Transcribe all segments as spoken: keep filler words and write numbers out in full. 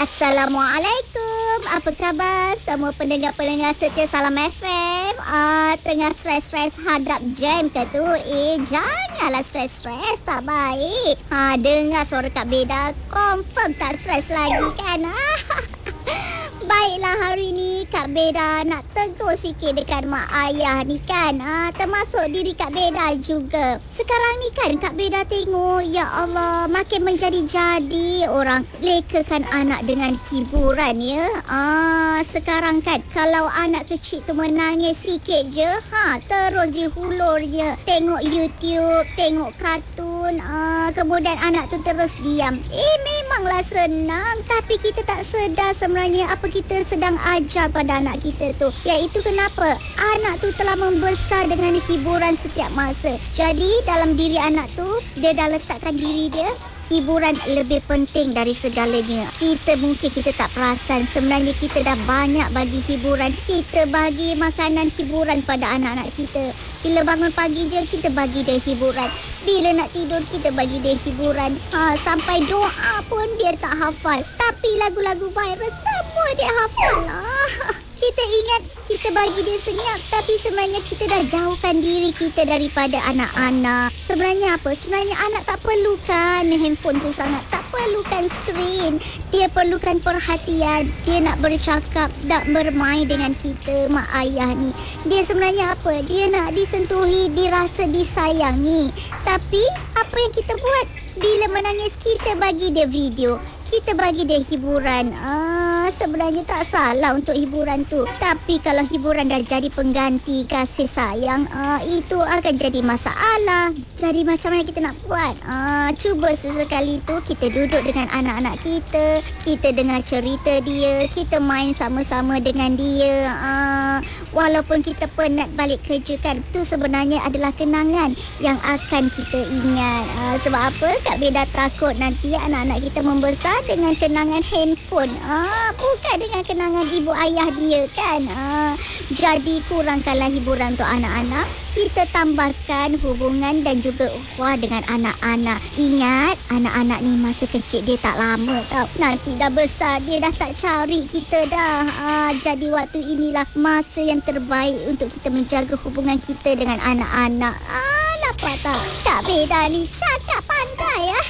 Assalamualaikum. Apa khabar semua pendengar-pendengar setia Salam F M? Ah, tengah stres-stres hadap jam ke tu? Eh, janganlah stres-stres, tak baik. Ha, dengar suara Kak Beda, confirm tak stres lagi kan? Baiklah, hari ni Kak Beda nak tegur sikit dekat mak ayah ni kan. Ha, termasuk diri Kak Beda juga. Sekarang ni kan Kak Beda tengok, ya Allah, makin menjadi-jadi orang lekakan anak dengan hiburan ya. Ah, sekarang kan kalau anak kecil tu menangis sikit je, ha, terus dihulur je. Tengok YouTube, tengok kartun, ah, kemudian anak tu terus diam. Eh, memanglah senang, tapi kita tak sedar sebenarnya apa kita sedang ajar pada anak kita tu. Iaitu kenapa anak tu telah membesar dengan hiburan setiap masa. Jadi dalam diri anak tu, dia dah letakkan diri dia, hiburan lebih penting dari segalanya. Kita mungkin kita tak perasan, sebenarnya kita dah banyak bagi hiburan. Kita bagi makanan hiburan pada anak-anak kita. Bila bangun pagi je, kita bagi dia hiburan. Bila nak tidur, kita bagi dia hiburan. Ha, sampai doa pun dia tak hafal. Tapi lagu-lagu viral semua dia hafal lah. Kita ingat kita bagi dia senyap, tapi sebenarnya kita dah jauhkan diri kita daripada anak-anak. Sebenarnya apa? Sebenarnya anak tak perlukan handphone tu sangat. Tak perlukan skrin. Dia perlukan perhatian. Dia nak bercakap, nak bermain dengan kita, mak ayah ni. Dia sebenarnya apa? Dia nak disentuhi, dirasa disayangi. Tapi apa yang kita buat? Bila menangis, kita bagi dia video, kita bagi dia hiburan. Ah, sebenarnya tak salah untuk hiburan tu. Tapi kalau hiburan dah jadi pengganti kasih sayang, ah, itu akan jadi masalah. Jadi macam mana kita nak buat? Ah, cuba sesekali tu kita duduk dengan anak-anak kita, kita dengar cerita dia, kita main sama-sama dengan dia. Ah, walaupun kita penat balik kerja kan, tu sebenarnya adalah kenangan yang akan kita ingat. Ah, sebab apa? Kak Beda takut nanti anak-anak kita membesar dengan kenangan handphone. Ah, bukan dengan kenangan ibu ayah dia kan. Ah, jadi kurangkanlah hiburan untuk anak-anak. Kita tambahkan hubungan dan juga ukhuwah dengan anak-anak. Ingat, anak-anak ni masa kecil dia tak lama tau. Nanti dah besar, dia dah tak cari kita dah. Ah, jadi waktu inilah masa yang terbaik untuk kita menjaga hubungan kita dengan anak-anak. Ah, nampak tak? Kak Beda ni cakap pandai ya.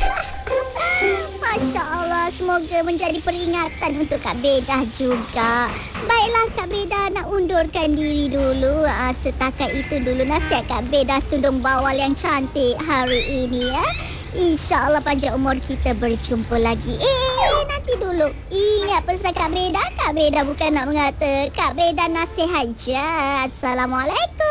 Masya Allah, semoga menjadi peringatan untuk Kak Beda juga. Baiklah, Kak Beda nak undurkan diri dulu. Ah, setakat itu dulu nasihat Kak Beda tudung bawal yang cantik hari ini ya. InsyaAllah panjang umur kita berjumpa lagi. Eh, nanti dulu. Ingat pesan Kak Beda? Kak Beda bukan nak mengata. Kak Beda nasihat je. Assalamualaikum.